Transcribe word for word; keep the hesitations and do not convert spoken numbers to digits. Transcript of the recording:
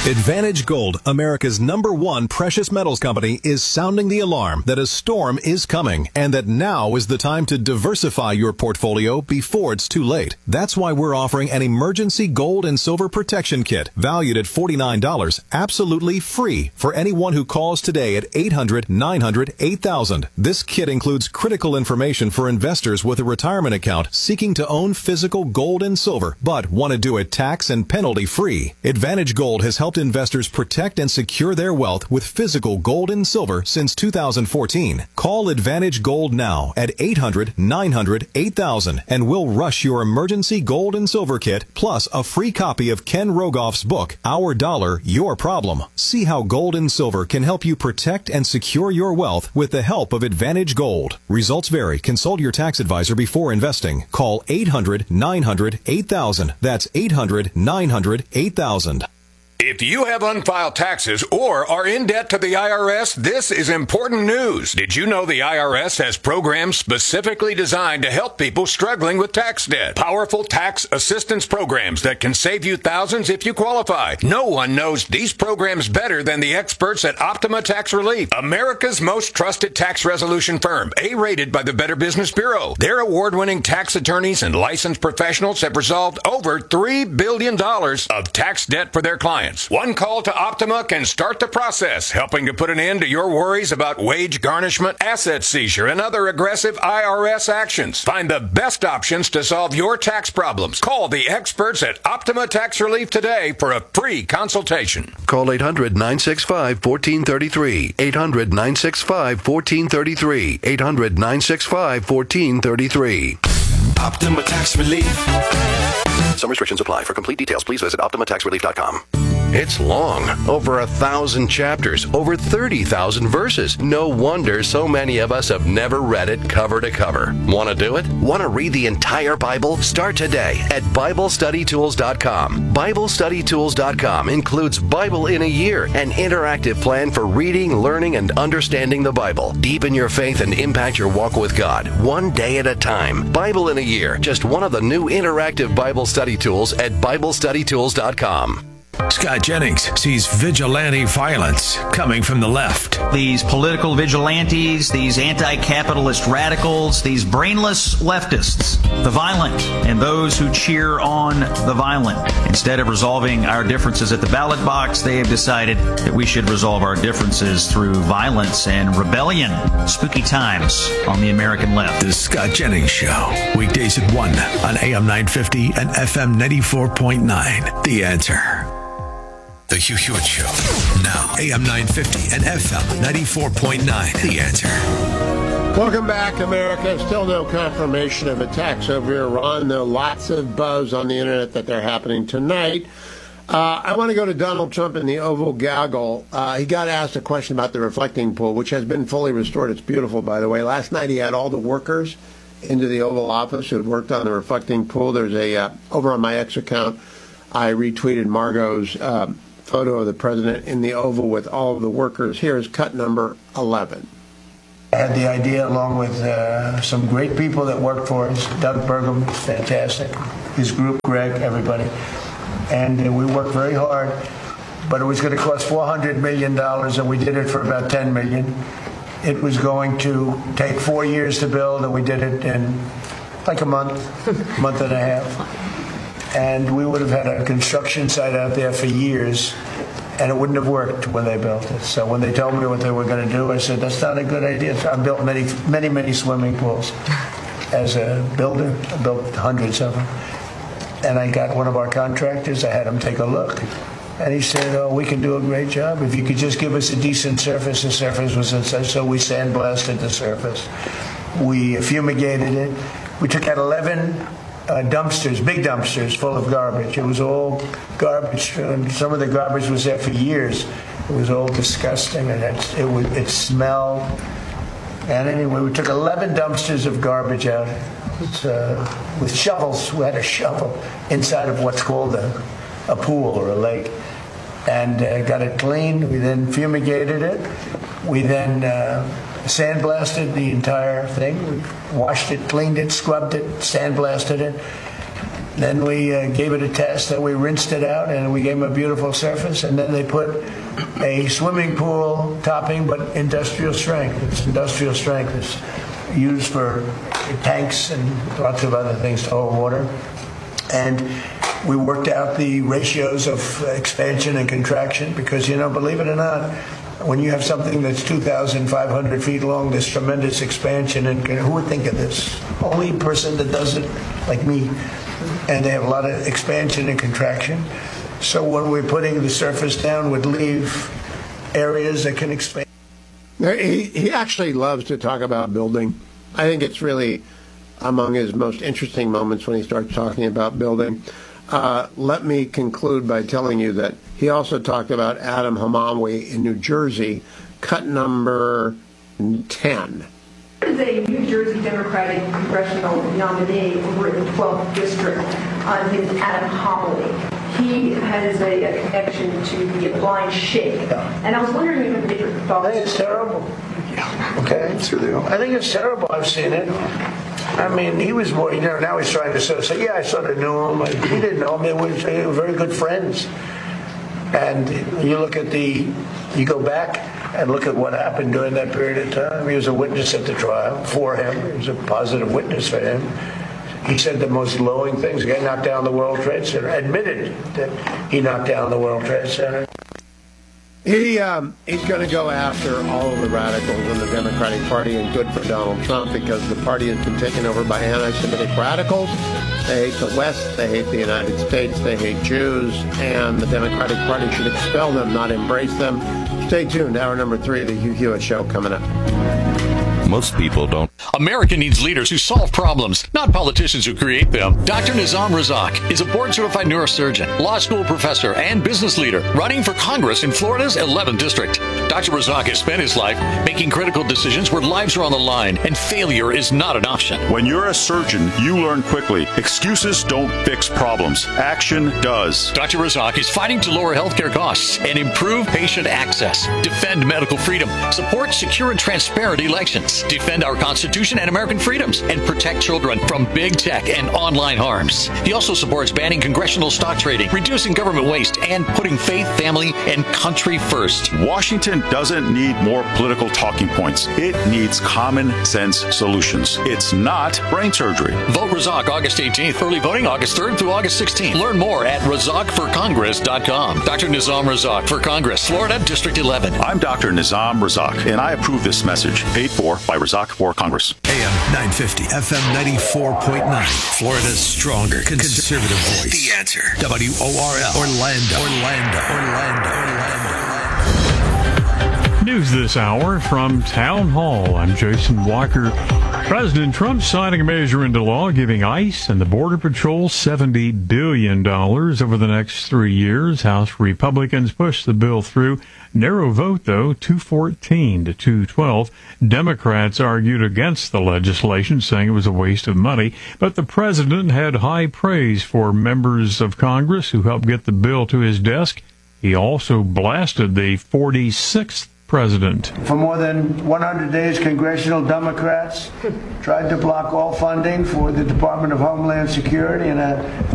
Advantage Gold, America's number one precious metals company, is sounding the alarm that a storm is coming and that now is the time to diversify your portfolio before it's too late. That's why we're offering an emergency gold and silver protection kit valued at forty-nine dollars, absolutely free for anyone who calls today at eight hundred, nine hundred, eight thousand. This kit includes critical information for investors with a retirement account seeking to own physical gold and silver, but want to do it tax and penalty free. Advantage Gold has helped investors protect and secure their wealth with physical gold and silver since two thousand fourteen. Call Advantage Gold now at eight hundred, nine hundred, eight thousand and we'll rush your emergency gold and silver kit plus a free copy of Ken Rogoff's book, Our Dollar, Your Problem. See how gold and silver can help you protect and secure your wealth with the help of Advantage Gold. Results vary. Consult your tax advisor before investing. Call eight hundred, nine hundred, eight thousand. That's eight hundred, nine hundred, eight thousand. If you have unfiled taxes or are in debt to the I R S, this is important news. Did you know the I R S has programs specifically designed to help people struggling with tax debt? Powerful tax assistance programs that can save you thousands if you qualify. No one knows these programs better than the experts at Optima Tax Relief, America's most trusted tax resolution firm, A-rated by the Better Business Bureau. Their award-winning tax attorneys and licensed professionals have resolved over three billion dollars of tax debt for their clients. One call to Optima can start the process, helping to put an end to your worries about wage garnishment, asset seizure, and other aggressive I R S actions. Find the best options to solve your tax problems. Call the experts at Optima Tax Relief today for a free consultation. Call eight hundred, nine six five, one four three three. eight hundred, nine six five, one four three three. eight hundred, nine six five, one four three three. Optima Tax Relief. Some restrictions apply. For complete details, please visit optima tax relief dot com. It's long, over a thousand chapters, over thirty thousand verses. No wonder so many of us have never read it cover to cover. Want to do it? Want to read the entire Bible? Start today at Bible Study Tools dot com. Bible Study Tools dot com includes Bible in a Year, an interactive plan for reading, learning, and understanding the Bible. Deepen your faith and impact your walk with God, one day at a time. Bible in a Year, just one of the new interactive Bible study tools at Bible Study Tools dot com. Scott Jennings sees vigilante violence coming from the left. These political vigilantes, these anti-capitalist radicals, these brainless leftists, the violent, and those who cheer on the violent. Instead of resolving our differences at the ballot box, they have decided that we should resolve our differences through violence and rebellion. Spooky times on the American left. The Scott Jennings Show, weekdays at one on A M nine fifty and F M ninety-four point nine. The Answer. The Hugh Hewitt Show. Now, A M nine fifty and F M ninety-four point nine. The Answer. Welcome back, America. Still no confirmation of attacks over Iran, though lots of buzz on the internet that they're happening tonight. Uh, I want to go to Donald Trump in the Oval Gaggle. Uh, he got asked a question about the reflecting pool, which has been fully restored. It's beautiful, by the way. Last night he had all the workers into the Oval Office who had worked on the reflecting pool. There's a, uh, over on my X account, I retweeted Margot's uh, photo of the president in the Oval with all of the workers. Here is cut number eleven. I had the idea along with uh, some great people that worked for us. Doug Burgum, fantastic. His group, Greg, everybody. And uh, we worked very hard, but it was going to cost four hundred million dollars, and we did it for about ten million dollars. It was going to take four years to build, and we did it in like a month, month and a half. And we would have had a construction site out there for years, and it wouldn't have worked when they built it. So when they told me what they were going to do, I said, that's not a good idea. So I built many, many, many swimming pools as a builder. I built hundreds of them. And I got one of our contractors. I had him take a look. And he said, oh, we can do a great job. If you could just give us a decent surface. The surface was inside, so we sandblasted the surface. We fumigated it. We took out eleven Uh, dumpsters, big dumpsters full of garbage. It was all garbage. And some of the garbage was there for years. It was all disgusting, and it, it, would, it smelled. And anyway, we took eleven dumpsters of garbage out uh, with shovels. We had a shovel inside of what's called a, a pool or a lake, and uh, got it clean. We then fumigated it. We then uh, sandblasted the entire thing. We washed it, cleaned it, scrubbed it, sandblasted it. Then we uh, gave it a test, and we rinsed it out, and we gave them a beautiful surface, and then they put a swimming pool topping, but industrial strength. It's industrial strength. It's used for tanks and lots of other things to hold water. And we worked out the ratios of expansion and contraction because, you know, believe it or not, when you have something that's two thousand five hundred feet long, there's tremendous expansion. And who would think of this? Only person that does it, like me. And they have a lot of expansion and contraction. So when we're putting the surface down, would leave areas that can expand. He, he actually loves to talk about building. I think it's really among his most interesting moments when he starts talking about building. Uh, let me conclude by telling you that he also talked about Adam Hamawi in New Jersey, cut number ten. Is a New Jersey Democratic congressional nominee over in the twelfth district. Uh, his name is Adam Hamawi. He has a, a connection to the Blind Sheikh, and I was wondering if you could get your thoughts. I think it's terrible. Okay, it's really. I think it's terrible. I've seen it. I mean, he was more. You know, now he's trying to sort of say, "Yeah, I sort of knew him." Like, he didn't know him. We were very good friends. And you look at the, you go back and look at what happened during that period of time. He was a witness at the trial for him. He was a positive witness for him. He said the most glowing things. He got knocked down the World Trade Center. Admitted that he knocked down the World Trade Center. He um, he's going to go after all of the radicals in the Democratic Party, and good for Donald Trump because the party has been taken over by anti-Semitic radicals. They hate the West, they hate the United States, they hate Jews, and the Democratic Party should expel them, not embrace them. Stay tuned. Hour number three of the Hugh Hewitt Show coming up. Most people don't. America needs leaders who solve problems, not politicians who create them. Doctor Nizam Razak is a board-certified neurosurgeon, law school professor, and business leader running for Congress in Florida's eleventh District. Doctor Razak has spent his life making critical decisions where lives are on the line and failure is not an option. When you're a surgeon, you learn quickly. Excuses don't fix problems. Action does. Doctor Razak is fighting to lower healthcare costs and improve patient access, defend medical freedom, support secure and transparent elections, defend our Constitution and American freedoms, and protect children from big tech and online harms. He also supports banning congressional stock trading, reducing government waste, and putting faith, family, and country first. Washington doesn't need more political talking points. It needs common sense solutions. It's not brain surgery. Vote Razak August eighteenth. Early voting August third through August sixteenth. Learn more at razak for congress dot com. Doctor Nizam Razak for Congress, Florida, District eleven. I'm Doctor Nizam Razak, and I approve this message. Paid for by Razak for Congress. A M nine fifty, F M ninety-four point nine. Florida's stronger conservative voice. The Answer. W O R L. Orlando. Orlando. Orlando. Orlando. News this hour from Town Hall. I'm Jason Walker. President Trump signing a measure into law giving ICE and the Border Patrol seventy billion dollars over the next three years. House Republicans pushed the bill through. Narrow vote, though, two fourteen to two twelve. Democrats argued against the legislation, saying it was a waste of money. But the president had high praise for members of Congress who helped get the bill to his desk. He also blasted the forty-sixth president. For more than one hundred days, congressional Democrats tried to block all funding for the Department of Homeland Security, and uh,